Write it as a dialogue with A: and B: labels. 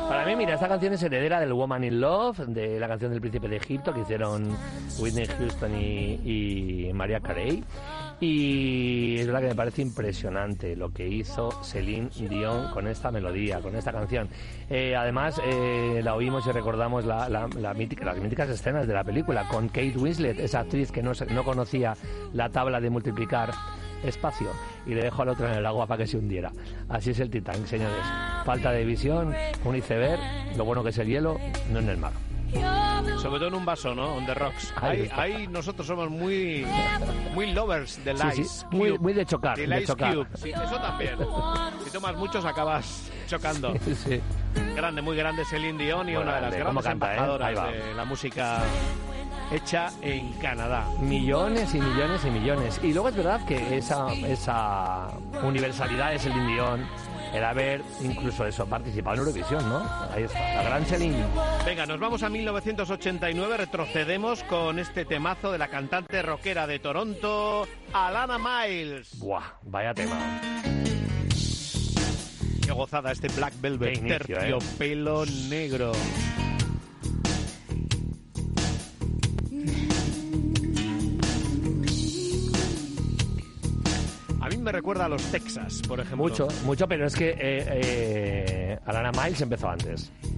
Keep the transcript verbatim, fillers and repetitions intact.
A: Para mí, mira, esta canción es heredera del Woman in Love, de la canción del Príncipe de Egipto que hicieron Whitney Houston y, y Mariah Carey. Y es verdad que me parece impresionante lo que hizo Celine Dion con esta melodía, con esta canción. Eh, además, eh, la oímos y recordamos la, la, la mítica, las míticas escenas de la película con Kate Winslet, esa actriz que no, no conocía la tabla de multiplicar espacio y le dejó al otro en el agua para que se hundiera. Así es el Titanic, señores. Falta de visión, un iceberg, lo bueno que es el hielo, no en el mar.
B: Sobre todo en un vaso, ¿no? On the rocks. Ahí, ahí nosotros somos muy muy lovers del
A: sí,
B: ice
A: sí.
B: cube.
A: Muy, muy de chocar.
B: Del
A: de
B: ice
A: chocar.
B: cube. Sí, eso también. Si tomas muchos acabas chocando.
A: Sí, sí.
B: Grande, muy grande Celine Dion y
A: Muy
B: una de las
A: grande.
B: grandes
A: ¿Cómo canta, eh?
B: embajadoras
A: Ahí va.
B: de la música hecha en Canadá.
A: Millones y millones y millones. Y luego es verdad que esa, esa universalidad de Celine Dion era haber incluso eso, participado en Eurovisión, ¿no? Ahí está, la gran Celine.
B: Venga, nos vamos a mil novecientos ochenta y nueve, retrocedemos con este temazo de la cantante rockera de Toronto, Alana Miles.
A: Buah, vaya tema.
B: Qué gozada este Black Velvet,
A: inicio,
B: terciopelo
A: eh.
B: negro. A mí me recuerda a los Texas, por ejemplo.
A: Mucho, mucho, pero es que eh, eh, Alana Miles empezó antes.